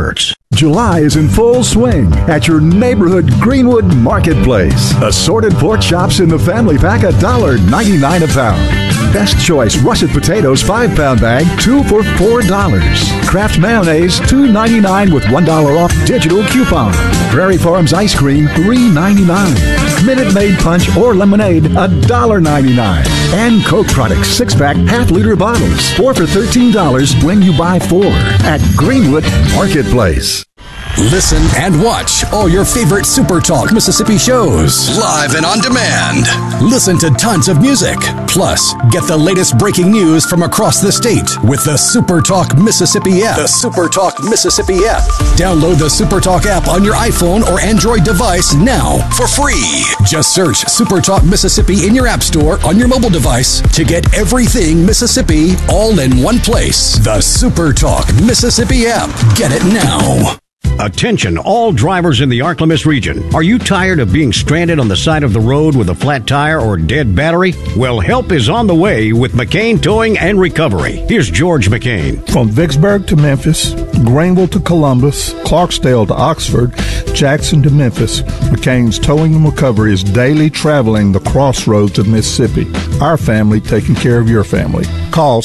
July is in full swing at your neighborhood Greenwood Marketplace. Assorted pork chops in the family pack, $1.99 a pound. Best Choice russet potatoes 5-pound bag, 2 for $4. Kraft mayonnaise $2.99 with $1 off digital coupon. Prairie Farms ice cream $3.99. Minute Maid punch or lemonade $1.99. And Coke products 6-pack half-liter bottles 4 for $13 when you buy 4 at Greenwood Marketplace. Listen and watch all your favorite Super Talk Mississippi shows live and on demand. Listen to tons of music. Plus, get the latest breaking news from across the state with the Super Talk Mississippi app. The Super Talk Mississippi app. Download the Super Talk app on your iPhone or Android device now for free. Just search Super Talk Mississippi in your app store on your mobile device to get everything Mississippi all in one place. The Super Talk Mississippi app. Get it now. Attention, all drivers in the Arklamis region. Are you tired of being stranded on the side of the road with a flat tire or dead battery? Well, help is on the way with McCain Towing and Recovery. Here's George McCain. From Vicksburg to Memphis, Greenville to Columbus, Clarksdale to Oxford, Jackson to Memphis, McCain's Towing and Recovery is daily traveling the crossroads of Mississippi. Our family taking care of your family. Call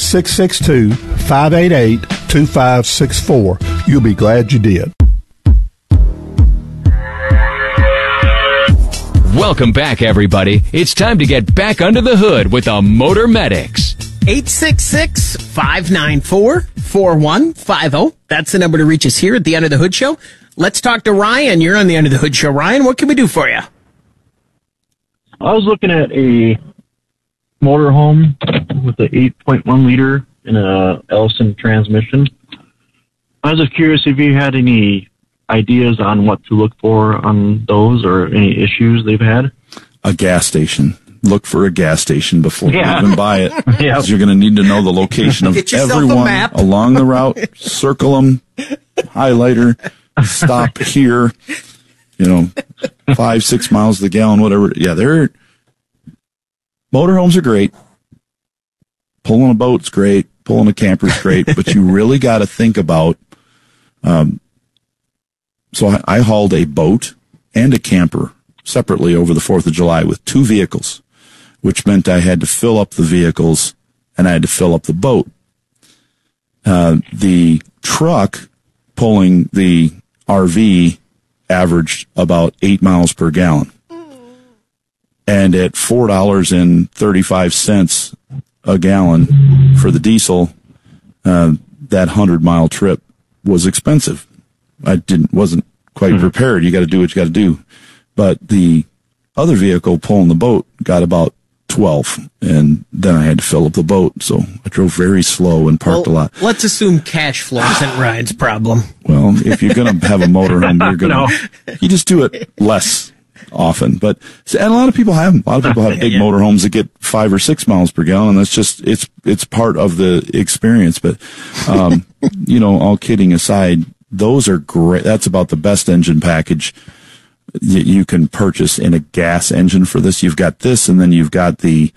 662-588-2564. You'll be glad you did. Welcome back, everybody. It's time to get back under the hood with the Motor Medics. 866-594-4150. That's the number to reach us here at the Under the Hood Show. Let's talk to Ryan. You're on the Under the Hood Show. Ryan, what can we do for you? I was looking at a motorhome with an 8.1 liter and a Ellison transmission. I was just curious if you had any ideas on what to look for on those or any issues they've had. A gas station. Look for a gas station before you even buy it. Because you're going to need to know the location of everyone along the route. Circle them, highlighter, stop here, 5-6 miles to the gallon, whatever. Yeah, motorhomes are great. Pulling a boat's great. Pulling a camper's great. But you really got to think about, so I hauled a boat and a camper separately over the 4th of July with 2 vehicles, which meant I had to fill up the vehicles and I had to fill up the boat. The truck pulling the RV averaged about 8 miles per gallon. And at $4.35 a gallon for the diesel, that 100-mile trip was expensive. I wasn't quite prepared. You got to do what you got to do. But the other vehicle pulling the boat got about 12, and then I had to fill up the boat. So I drove very slow and parked a lot. Let's assume cash flow isn't Ryan's problem. Well, if you're going to have a motorhome, you just do it less often. But and a lot of people have them. A lot of people have big motorhomes that get 5 or 6 miles per gallon, and that's just it's part of the experience. But all kidding aside, those are great. That's about the best engine package you can purchase in a gas engine for this. You've got this, and then you've got the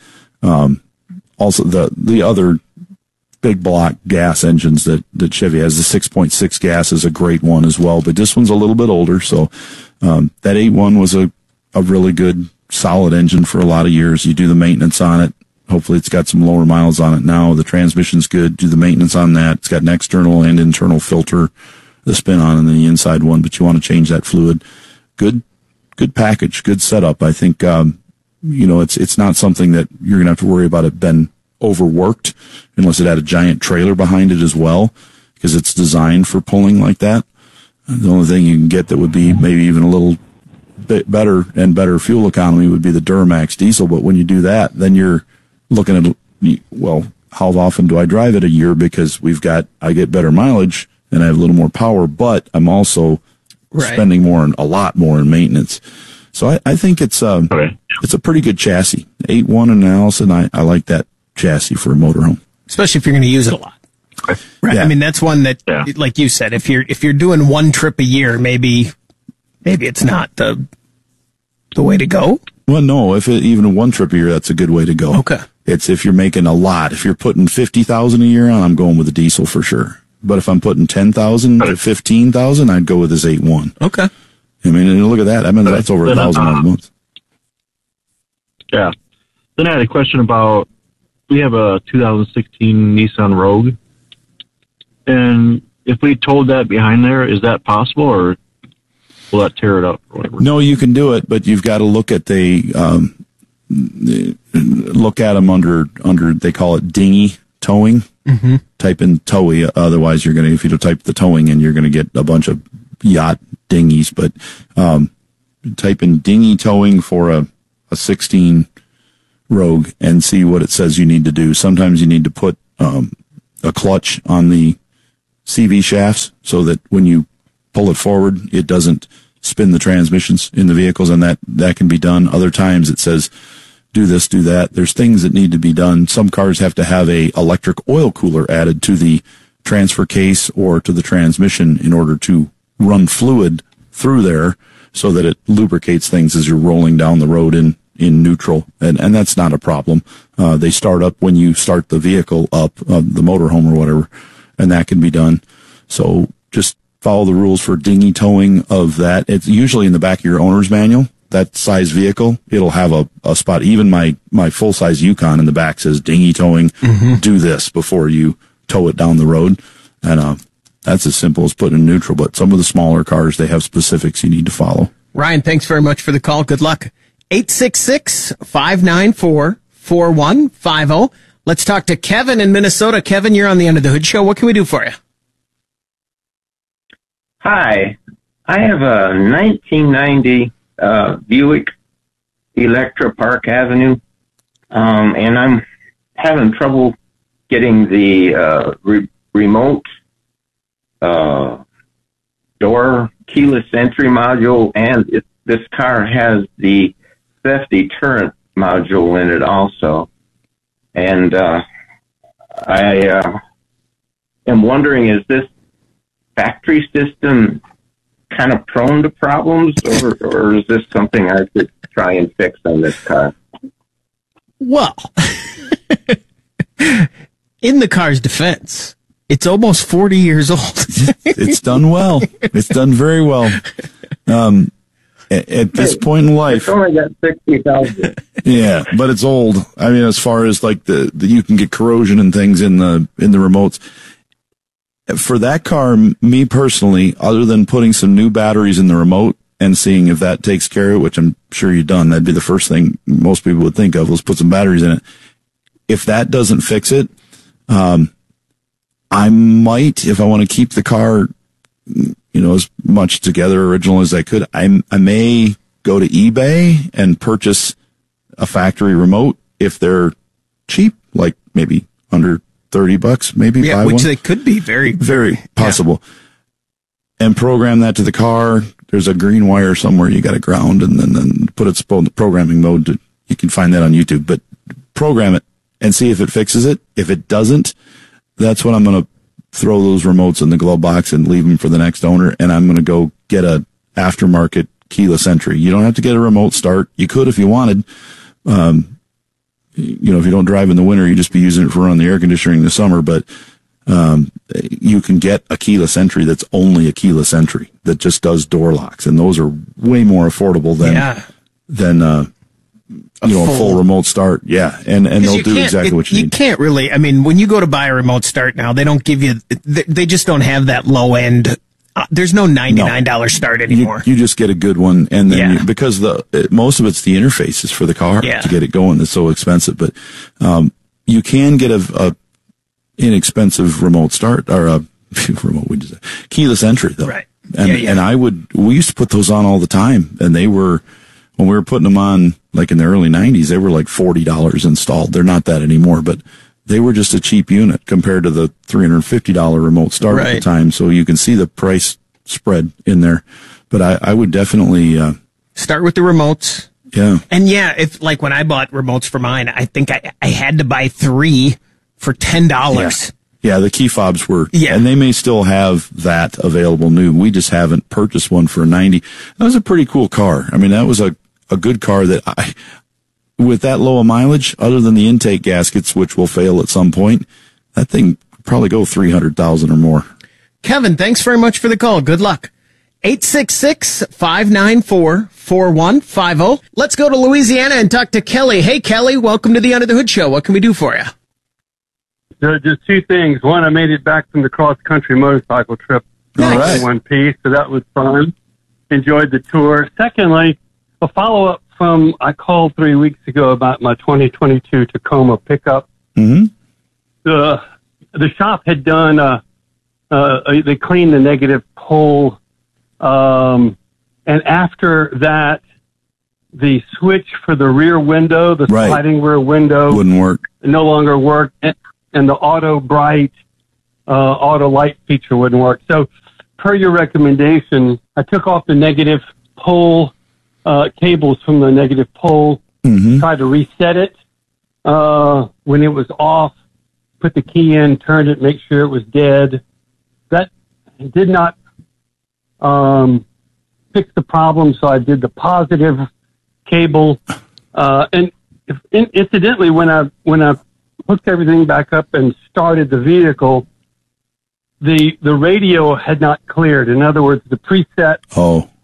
also the other big block gas engines that Chevy has. The 6.6 gas is a great one as well, but this one's a little bit older. So that 8.1 was a really good, solid engine for a lot of years. You do the maintenance on it. Hopefully it's got some lower miles on it now. The transmission's good. Do the maintenance on that. It's got an external and internal filter, the spin on, and then the inside one, but you want to change that fluid. Good package, good setup. I think, it's not something that you're going to have to worry about it been overworked unless it had a giant trailer behind it as well, because it's designed for pulling like that. The only thing you can get that would be maybe even a little bit better and better fuel economy would be the Duramax diesel. But when you do that, then you're looking at, well, how often do I drive it a year? Because I get better mileage and I have a little more power, but I'm also spending a lot more in maintenance. So I think it's a pretty good chassis. 8.1 and an Allison, I like that chassis for a motorhome. Especially if you're going to use it a lot. Right. Yeah. I mean, that's one that, like you said, if you're doing one trip a year, maybe it's not the way to go. Well, no, even one trip a year, that's a good way to go. Okay. It's if you're making a lot. If you're putting 50,000 a year on, I'm going with a diesel for sure. But if I'm putting 10,000 to 15,000, I'd go with his 8.1. Okay. I mean, look at that. I mean, that's over $1,000 a month. Yeah. Then I had a question about, we have a 2016 Nissan Rogue. And if we towed that behind there, is that possible, or will that tear it up or whatever? No, you can do it, but you've got to look at look at them under, they call it dinghy towing. Mm-hmm. Type in towing, otherwise you're going to, if you type the towing in, you're going to get a bunch of yacht dinghies, but type in dinghy towing for a 16 Rogue and see what it says you need to do. Sometimes you need to put a clutch on the CV shafts so that when you pull it forward, it doesn't spin the transmissions in the vehicles, and that can be done. Other times it says do this, do that. There's things that need to be done. Some cars have to have a electric oil cooler added to the transfer case or to the transmission in order to run fluid through there so that it lubricates things as you're rolling down the road in neutral. And that's not a problem. They start up when you start the vehicle up, the motorhome or whatever, and that can be done. So just follow the rules for dinghy towing of that. It's usually in the back of your owner's manual. That size vehicle, it'll have a spot. Even my full-size Yukon in the back says dinghy towing. Mm-hmm. Do this before you tow it down the road. And that's as simple as putting in neutral. But some of the smaller cars, they have specifics you need to follow. Ryan, thanks very much for the call. Good luck. 866-594-4150. Let's talk to Kevin in Minnesota. Kevin, you're on the Under the Hood Show. What can we do for you? Hi. I have a 1990 Buick Electra Park Avenue, and I'm having trouble getting the remote door keyless entry module, and this car has the theft deterrent module in it also. And I am wondering, is this factory system kind of prone to problems, or is this something I could try and fix on this car? Well, in the car's defense, it's almost 40 years old. It's done well. It's done very well. At this point in life, it's only got 60,000. Yeah, but it's old. I mean, as far as like the you can get corrosion and things in the remotes. For that car, me personally, other than putting some new batteries in the remote and seeing if that takes care of it, which I'm sure you've done, that'd be the first thing most people would think of. Let's put some batteries in it. If that doesn't fix it, I might, if I want to keep the car, as much together original as I could, I may go to eBay and purchase a factory remote if they're cheap, like maybe under $30, maybe. Yeah, buy which one. they could be very, very possible. Yeah. And program that to the car. There's a green wire somewhere you got to ground, and then put it in the programming mode. You can find that on YouTube, but program it and see if it fixes it. If it doesn't, that's when I'm going to throw those remotes in the glove box and leave them for the next owner. And I'm going to go get a aftermarket keyless entry. You don't have to get a remote start. You could if you wanted. If you don't drive in the winter, you just be using it for running the air conditioning in the summer. But you can get a keyless entry that's only a keyless entry that just does door locks, and those are way more affordable than a full remote start. Yeah, and they'll do exactly what you need. You can't really. I mean, when you go to buy a remote start now, they don't give you. They just don't have that low end. There's no $99 start anymore. You just get a good one, and then because most of it's the interfaces for the car to get it going. It's so expensive, but you can get a inexpensive remote start or a keyless entry though. Right. And we used to put those on all the time, and they were, when we were putting them on, like in the early 90s, they were like $40 installed. They're not that anymore, but they were just a cheap unit compared to the $350 remote start at the time. So you can see the price spread in there. But I would definitely start with the remotes. Yeah. And if like when I bought remotes for mine, I think I had to buy 3 for $10. Yeah, the key fobs were, and they may still have that available new. We just haven't purchased one for a 90. That was a pretty cool car. I mean, that was a good car that with that low a mileage, other than the intake gaskets, which will fail at some point, that thing probably go 300,000 or more. Kevin, thanks very much for the call. Good luck. 866-594-4150. Let's go to Louisiana and talk to Kelly. Hey, Kelly, welcome to the Under the Hood Show. What can we do for you? Just two things. One, I made it back from the cross-country motorcycle trip in one piece, so that was fun. Enjoyed the tour. Secondly, a follow-up from, I called 3 weeks ago about my 2022 Tacoma pickup. Mm-hmm. The shop had done, they cleaned the negative pole, and after that, the switch for the rear window, the sliding rear window, wouldn't work. No longer worked, and the auto bright, auto light feature wouldn't work. So, per your recommendation, I took off the negative pole cables from the negative pole, tried to reset it when it was off, put the key in, turned it, make sure it was dead. That did not fix the problem, so I did the positive cable. And incidentally, when I hooked everything back up and started the vehicle, the radio had not cleared. In other words, the preset